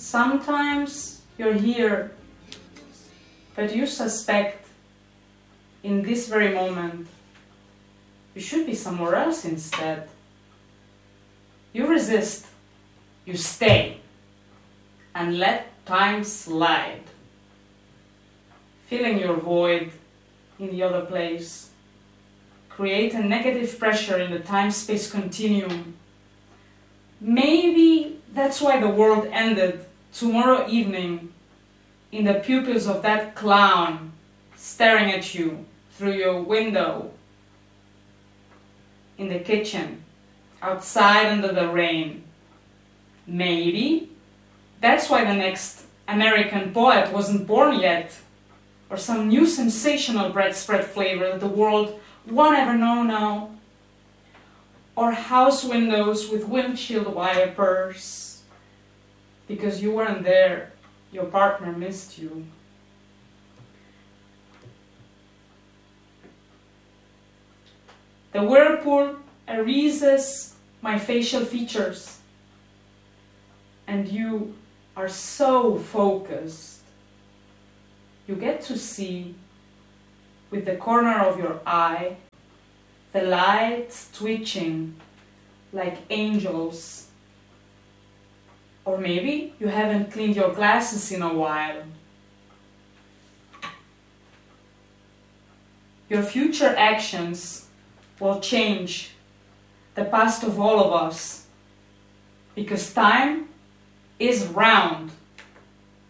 Sometimes you're here, but you suspect in this very moment you should be somewhere else instead. You resist, you stay, and let time slide, filling your void in the other place. Create a negative pressure in the time-space continuum. Maybe that's why the world ended tomorrow evening in the pupils of that clown staring at you through your window, in the kitchen, outside under the rain. Maybe that's why the next American poet wasn't born yet, or some new sensational bread spread flavor that the world won't ever know now, or house windows with windshield wipers. Because you weren't there, your partner missed you. The whirlpool erases my facial features, and you are so focused. You get to see, with the corner of your eye, the lights twitching like angels. Or maybe you haven't cleaned your glasses in a while. Your future actions will change the past of all of us, because time is round.